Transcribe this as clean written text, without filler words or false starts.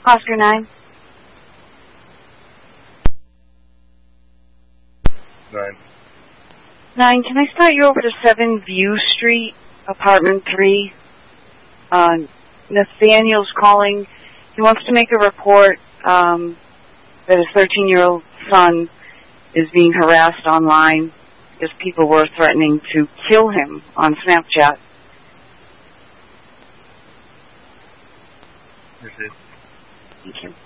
Oscar 9. 9, can I start you over to 7 View Street, apartment 3? Nathaniel's calling. He wants to make a report that his 13-year-old son is being harassed online because people were threatening to kill him on Snapchat. Thank you.